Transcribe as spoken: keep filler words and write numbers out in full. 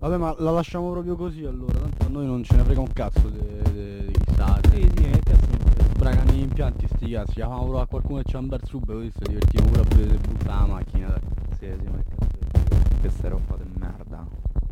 Vabbè, ma la lasciamo proprio così allora, tanto a noi non ce ne frega un cazzo di chissà. Sì, sì, che cazzo non frega. Bragano gli impianti sti cazzi, chiamiamo a qualcuno che c'ha un bar sub così si divertiamo pure pure se buttano